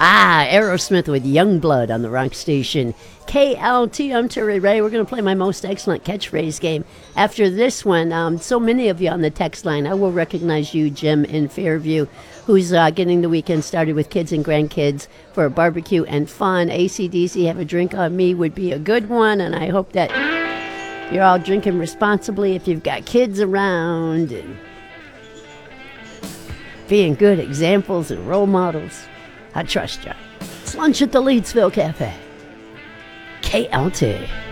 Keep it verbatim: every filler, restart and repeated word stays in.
Ah, Aerosmith with Youngblood on the Rock Station. K L T, I'm Terry Ray. We're going to play my most excellent catchphrase game. After this one, um, so many of you on the text line, I will recognize you, Jim, in Fairview, who's uh, getting the weekend started with kids and grandkids for a barbecue and fun. A C D C, Have a Drink on Me would be a good one, and I hope that you're all drinking responsibly if you've got kids around and being good examples and role models. I trust you. It's lunch at the Leedsville Cafe. K L T.